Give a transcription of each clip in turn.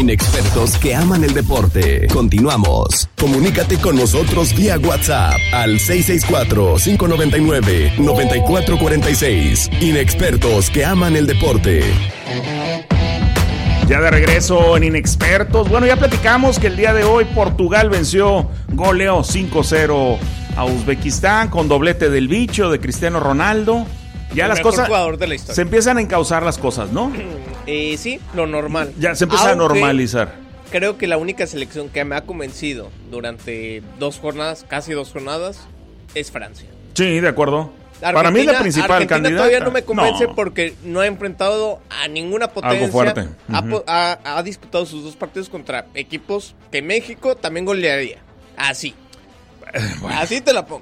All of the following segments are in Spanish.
Inexpertos que aman el deporte. Continuamos. Comunícate con nosotros vía WhatsApp al 664-599-9446. Inexpertos que aman el deporte. Ya de regreso en Inexpertos. Bueno, ya platicamos que el día de hoy Portugal venció, goleó 5-0 a Uzbekistán con doblete del bicho de Cristiano Ronaldo. Ya el las mejor cosas jugador de la historia. se empiezan a encauzar las cosas, ¿no? Sí, lo normal. Ya se empieza a normalizar. Creo que la única selección que me ha convencido durante 2 jornadas, casi 2 jornadas, es Francia. Sí, de acuerdo. Argentina, para mí es la principal Argentina candidata. Todavía no me convence porque no ha enfrentado a ninguna potencia. Algo fuerte. Ha disputado sus 2 partidos contra equipos que México también golearía. Así. Bueno. Así te la pongo.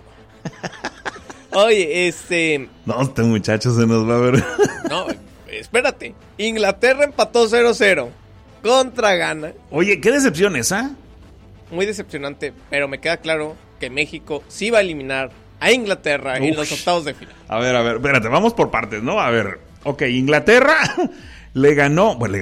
Oye, No, este muchacho se nos va a ver. No, espérate. Inglaterra empató 0-0 contra Ghana. Oye, qué decepción esa. Muy decepcionante, pero me queda claro que México sí va a eliminar a Inglaterra en los octavos de final. A ver, espérate, vamos por partes, ¿no? A ver, ok, Inglaterra le ganó a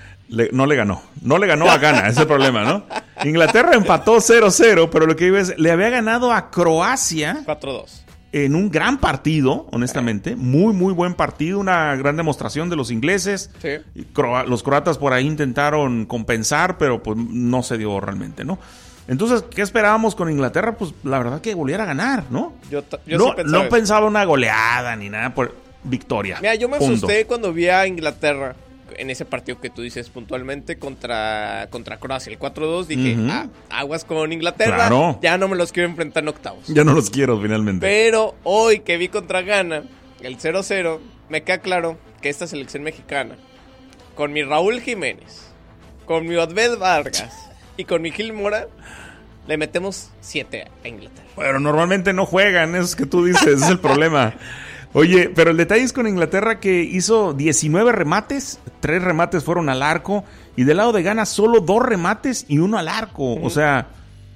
Ghana, ese es el problema, ¿no? Inglaterra empató 0-0, pero lo que iba es, le había ganado a Croacia 4-2. En un gran partido, honestamente, muy, muy buen partido, una gran demostración de los ingleses. Sí. Los croatas por ahí intentaron compensar, pero pues no se dio realmente, ¿no? Entonces, ¿qué esperábamos con Inglaterra? Pues la verdad que volviera a ganar, ¿no? Yo No pensaba una goleada ni nada, por victoria. Mira, yo me punto. asusté cuando vi a Inglaterra en ese partido que tú dices puntualmente contra Croacia, el 4-2. Dije, aguas con Inglaterra, claro. Ya no me los quiero enfrentar en octavos. Ya no los quiero finalmente. Pero hoy que vi contra Ghana, el 0-0, me queda claro que esta selección mexicana, con mi Raúl Jiménez, con mi Odbed Vargas y con mi Gil Mora, le metemos 7 a Inglaterra. Bueno, normalmente no juegan, eso es que tú dices, ese es el problema. Oye, pero el detalle es con Inglaterra que hizo 19 remates, 3 remates fueron al arco, y del lado de Ghana solo 2 remates y 1 al arco. O sea,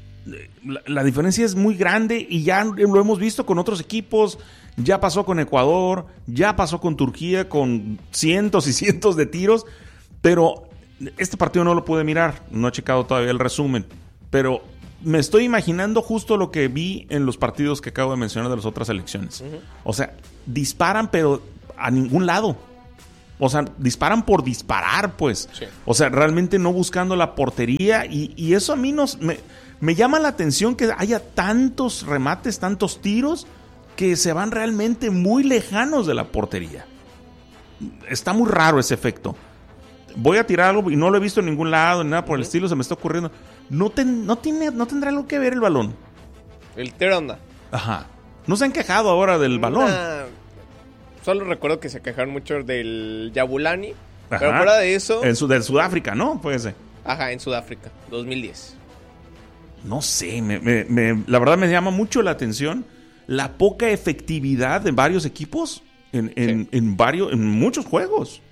la diferencia es muy grande y ya lo hemos visto con otros equipos. Ya pasó con Ecuador, ya pasó con Turquía con cientos y cientos de tiros, pero este partido no lo pude mirar, no he checado todavía el resumen, pero me estoy imaginando justo lo que vi en los partidos que acabo de mencionar de las otras selecciones. O sea, disparan pero a ningún lado. O sea, disparan por disparar, pues. Sí. O sea, realmente no buscando la portería y eso a mí me llama la atención que haya tantos remates, tantos tiros que se van realmente muy lejanos de la portería. Está muy raro ese efecto. Voy a tirar algo y no lo he visto en ningún lado, ni nada por el estilo, se me está ocurriendo. No tendrá algo que ver el balón. El tiro onda. Ajá. No se han quejado ahora del balón. Solo recuerdo que se quejaron mucho del Yabulani. Ajá. Pero fuera de eso... Del Sudáfrica, ¿no? Puede ser. Ajá, en Sudáfrica, 2010. No sé, la verdad me llama mucho la atención la poca efectividad de varios equipos en muchos juegos.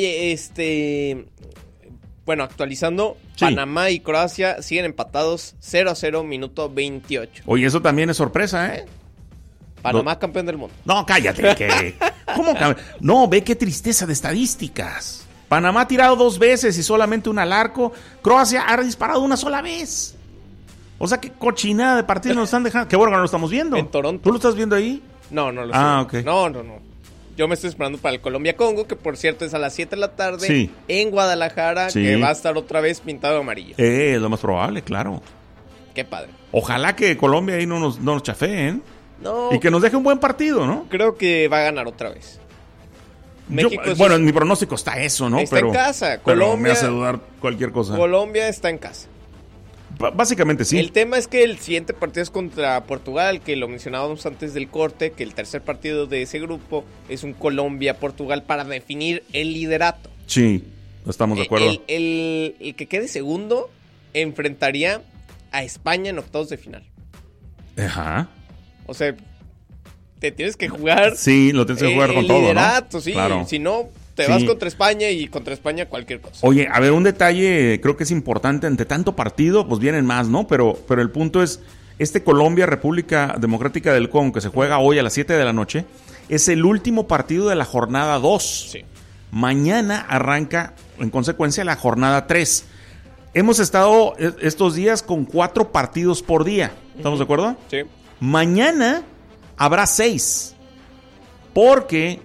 Oye, bueno, actualizando, sí. Panamá y Croacia siguen empatados 0-0, minuto 28. Oye, eso también es sorpresa, ¿eh? Panamá campeón del mundo. No, cállate. ¿Cómo? No, ve qué tristeza de estadísticas. Panamá ha tirado 2 veces y solamente una al arco. Croacia ha disparado una sola vez. O sea, qué cochinada de partido nos están dejando. Qué bueno que no lo estamos viendo. En Toronto. ¿Tú lo estás viendo ahí? No lo estoy. Ok. No. Yo me estoy esperando para el Colombia-Congo, que por cierto es a las 7 de la tarde sí. en Guadalajara, sí. Que va a estar otra vez pintado de amarillo. Es lo más probable, claro. Qué padre. Ojalá que Colombia ahí no nos chafeen. No. Y que nos deje un buen partido, ¿no? Creo que va a ganar otra vez. Bueno, en mi pronóstico está eso, ¿no? Está en casa. Colombia, me hace dudar cualquier cosa. Colombia está en casa. Básicamente sí. El tema es que el siguiente partido es contra Portugal, que lo mencionábamos antes del corte, que el tercer partido de ese grupo es un Colombia-Portugal para definir el liderato. Sí, estamos de acuerdo. El que quede segundo enfrentaría a España en octavos de final. Ajá. O sea, te tienes que jugar. Sí, lo tienes que jugar con todo, ¿no? Liderato, sí. Claro. Si no, te vas contra España y contra España cualquier cosa. Oye, a ver, un detalle creo que es importante. Ante tanto partido, pues vienen más, ¿no? Pero el punto es, Colombia, República Democrática del Congo, que se juega hoy a las 7 de la noche, es el último partido de la jornada 2. Sí. Mañana arranca, en consecuencia, la jornada 3. hemos estado estos días con 4 partidos por día. ¿Estamos de acuerdo? Sí. Mañana habrá 6. Porque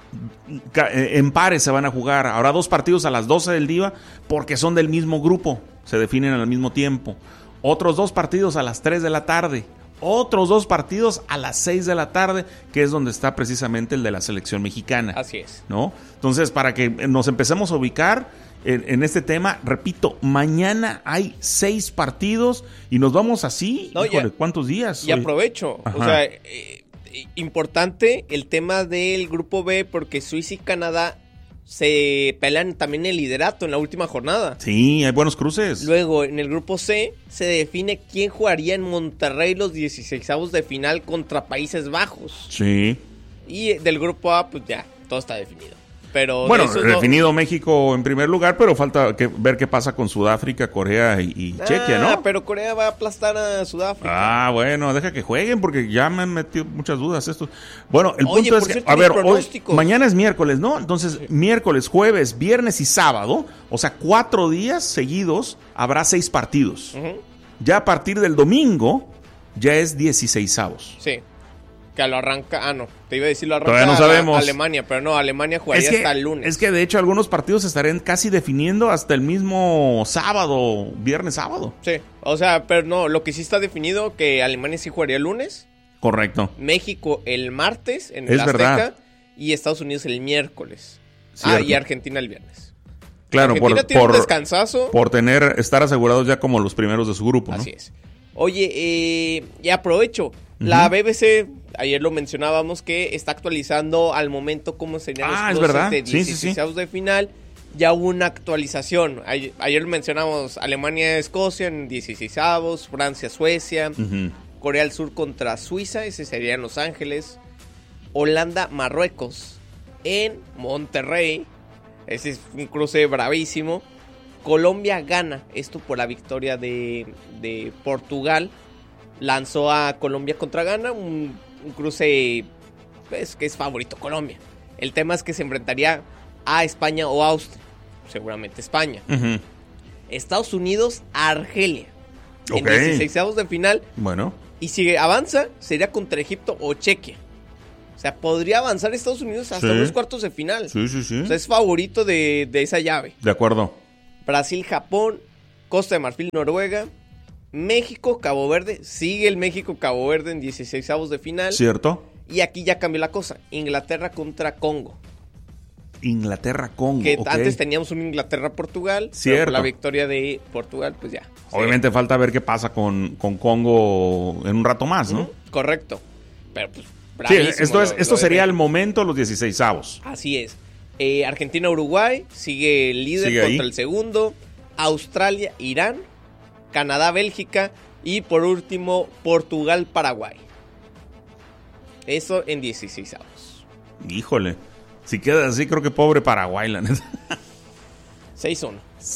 en pares se van a jugar. Habrá 2 partidos a las 12 del día porque son del mismo grupo. Se definen al mismo tiempo. Otros 2 partidos a las 3 de la tarde. Otros 2 partidos a las 6 de la tarde, que es donde está precisamente el de la selección mexicana. Así es. ¿No? Entonces, para que nos empecemos a ubicar en este tema, repito, mañana hay 6 partidos y nos vamos así. No, híjole, ¿cuántos días? Y aprovecho. Ajá. O sea, importante el tema del grupo B, porque Suiza y Canadá se pelean también el liderato en la última jornada. Sí, hay buenos cruces. Luego, en el grupo C, se define quién jugaría en Monterrey los 16avos de final contra Países Bajos. Sí. Y del grupo A, pues ya, todo está definido. Pero Bueno, de esos definido México en primer lugar, pero falta ver qué pasa con Sudáfrica, Corea y Chequia, ¿no? Pero Corea va a aplastar a Sudáfrica. Bueno, deja que jueguen porque ya me han metido muchas dudas estos. Bueno, el Oye, punto es por que, cierto, a ver, mis pronósticos. mañana es miércoles, ¿no? Entonces, miércoles, jueves, viernes y sábado, o sea, 4 días seguidos habrá 6 partidos. Ujú. Ya a partir del domingo, ya es 16avos. Sí. Que lo arranca. No. Te iba a decir lo arranca Todavía no sabemos. Alemania, pero no, Alemania jugaría hasta el lunes. Es que de hecho algunos partidos se estarán casi definiendo hasta el mismo sábado, viernes, sábado. Sí. O sea, pero no, lo que sí está definido que Alemania sí jugaría el lunes, Correcto. México el martes en el Es Azteca verdad. y Estados Unidos el miércoles. Cierto. Y Argentina el viernes. Claro, Argentina tiene un descansazo. por estar asegurados ya como los primeros de su grupo, ¿no? Así es. Oye, y aprovecho. La BBC, ayer lo mencionábamos, que está actualizando al momento cómo serían los es cruces verdad. de Sí, 16avos de final. Ya hubo una actualización. Ayer mencionamos Alemania-Escocia en 16avos, Francia-Suecia, Ujú. Corea del Sur contra Suiza, ese sería en Los Ángeles, Holanda-Marruecos en Monterrey, ese es un cruce bravísimo. Colombia-Ghana, esto por la victoria de Portugal. Lanzó a Colombia contra Ghana, un cruce pues, que es favorito Colombia. El tema es que se enfrentaría a España o Austria, seguramente España. Ujú. Estados Unidos a Argelia, en Ok. 16avos de final. Bueno, Y si avanza, sería contra Egipto o Chequia. O sea, podría avanzar Estados Unidos hasta Sí. los cuartos de final. sí. O sea, es favorito de esa llave. De acuerdo. Brasil, Japón, Costa de Marfil, Noruega, México, Cabo Verde. Sigue el México-Cabo Verde en 16avos de final. ¿Cierto? Y aquí ya cambió la cosa. Inglaterra contra Congo. Inglaterra-Congo. Que ok. antes teníamos un Inglaterra-Portugal. Pero Cierto. por la victoria de Portugal, pues ya. Obviamente falta ver qué pasa con Congo en un rato más, ¿no? Correcto. Pero pues, Sí, bravísimo esto lo de sería México. el momento, los 16avos. Así es. Argentina-Uruguay sigue el líder Sigue contra ahí. el segundo. Australia-Irán. Canadá-Bélgica. Y por último, Portugal-Paraguay. Eso en 16avos. Híjole. Si queda así, creo que pobre Paraguay, la neta. 6-1.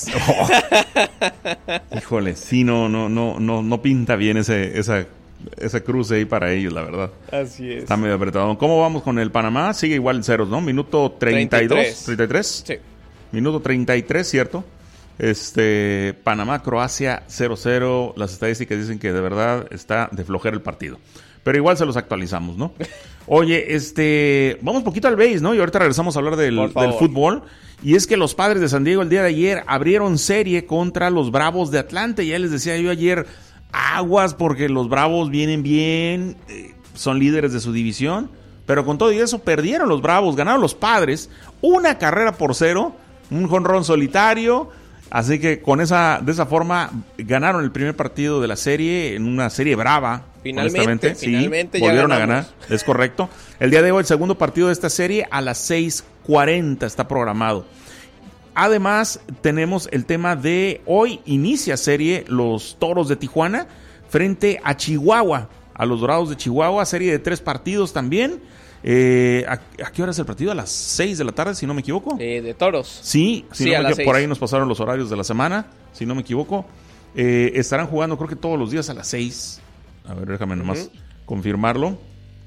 Híjole, sí, no pinta bien ese cruce ahí para ellos, la verdad. Así es. Está medio apretado. ¿Cómo vamos con el Panamá? Sigue igual en ceros, ¿no? Minuto 32, 33. Sí. Minuto 33, ¿cierto? Panamá, Croacia 0-0. Las estadísticas dicen que de verdad está de flojera el partido. Pero igual se los actualizamos, ¿no? Oye, vamos poquito al béis, ¿no? Y ahorita regresamos a hablar del fútbol. Y es que los Padres de San Diego el día de ayer abrieron serie contra los Bravos de Atlanta. Ya les decía yo ayer, aguas porque los Bravos vienen bien, son líderes de su división. Pero con todo y eso perdieron los Bravos, ganaron los Padres, 1-0, un jonrón solitario. Así que de esa forma ganaron el primer partido de la serie en una serie brava. Finalmente ya volvieron a ganamos. ganar, es correcto. El día de hoy el segundo partido de esta serie a las 6:40 está programado. Además tenemos el tema de hoy inicia serie los Toros de Tijuana frente a Chihuahua, a los Dorados de Chihuahua, serie de 3 partidos también. ¿A qué hora es el partido? A las 6 de la tarde, si no me equivoco. De Toros. Sí, Sí, a las por 6. ahí nos pasaron los horarios de la semana, si no me equivoco. Estarán jugando creo que todos los días a las 6. A ver, déjame nomás confirmarlo,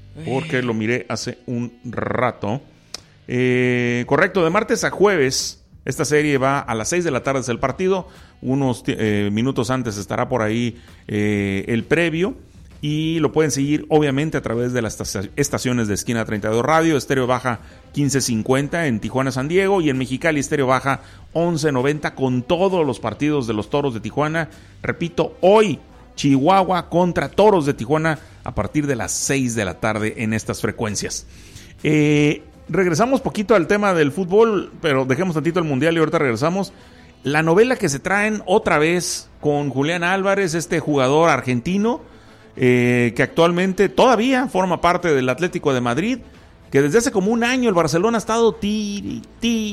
porque lo miré hace un rato. Correcto, de martes a jueves Esta serie va a las 6 de la tarde, es el partido. Unos minutos antes estará por ahí el previo. Y lo pueden seguir obviamente a través de las estaciones de Esquina 32 Radio, Estéreo Baja 1550 en Tijuana, San Diego, y en Mexicali Estéreo Baja 1190 con todos los partidos de los Toros de Tijuana. Repito, hoy Chihuahua contra Toros de Tijuana a partir de las 6 de la tarde en estas frecuencias. Regresamos poquito al tema del fútbol, pero dejemos tantito el Mundial y ahorita regresamos. La novela que se traen otra vez con Julián Álvarez, este jugador argentino, que actualmente todavía forma parte del Atlético de Madrid, que desde hace como un año el Barcelona ha estado tire.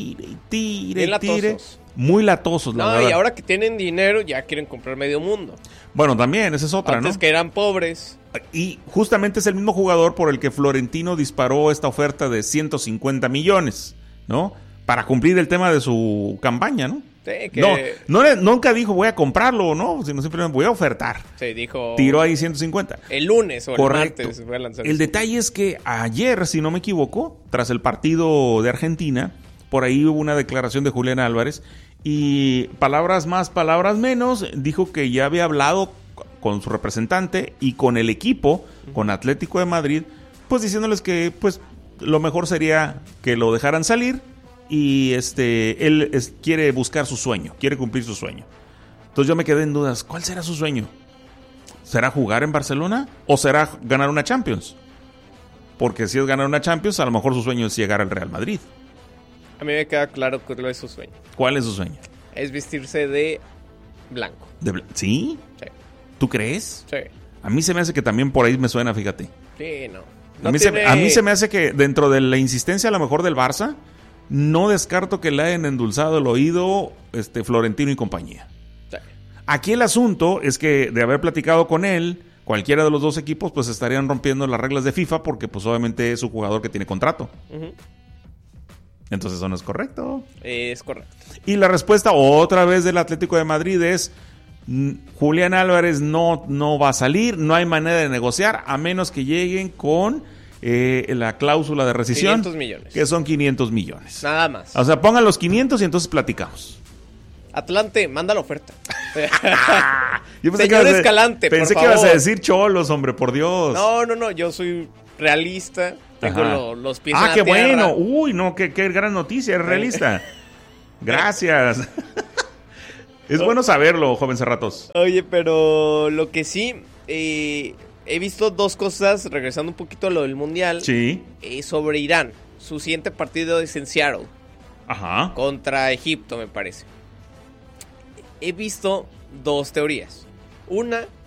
Muy latosos, la verdad. Y ahora que tienen dinero ya quieren comprar medio mundo. Bueno, también, esa es otra, Antes ¿no? que eran pobres. Y justamente es el mismo jugador por el que Florentino disparó esta oferta de 150 millones, ¿no? Para cumplir el tema de su campaña, ¿no? Sí, que... Nunca dijo voy a comprarlo, ¿no? Sino simplemente voy a ofertar. Sí, dijo... Tiró ahí 150. El lunes o Correcto. el martes voy a lanzar. El detalle es que ayer, si no me equivoco, tras el partido de Argentina, por ahí hubo una declaración de Julián Álvarez y palabras más, palabras menos, dijo que ya había hablado con su representante y con el equipo, con Atlético de Madrid, pues diciéndoles que pues lo mejor sería que lo dejaran salir. Y él quiere buscar su sueño, quiere cumplir su sueño. Entonces yo me quedé en dudas, ¿cuál será su sueño? ¿Será jugar en Barcelona o será ganar una Champions? Porque si es ganar una Champions, a lo mejor su sueño es llegar al Real Madrid. A mí me queda claro cuál es su sueño. ¿Cuál es su sueño? Es vestirse de blanco. ¿Sí? Sí. ¿Tú crees? Sí. A mí se me hace que también por ahí me suena, fíjate. Sí, no. A mí se me hace que dentro de la insistencia a lo mejor del Barça, no descarto que le hayan endulzado el oído Florentino y compañía. Sí. Aquí el asunto es que de haber platicado con él, cualquiera de los dos equipos pues estarían rompiendo las reglas de FIFA porque pues obviamente es un jugador que tiene contrato. Uh-huh. Entonces eso no es correcto. Es correcto. Y la respuesta otra vez del Atlético de Madrid es Julián Álvarez no va a salir, no hay manera de negociar a menos que lleguen con la cláusula de rescisión, 500 millones. que son 500 millones. Nada más. O sea, pongan los 500 y entonces platicamos. Atlante, manda la oferta. Yo pensé Señor que Escalante, pensé por que ibas a favor. decir Cholos, hombre, por Dios. No, yo soy realista. Tengo los pies en la qué tierra. bueno. Uy, no, qué gran noticia, es realista. Gracias. Es bueno saberlo, joven Cerratos. Oye, pero lo que sí, he visto dos cosas, regresando un poquito a lo del Mundial. Sí. Sobre Irán. Su siguiente partido es en Seattle. Ajá. Contra Egipto, me parece. He visto dos teorías. Una,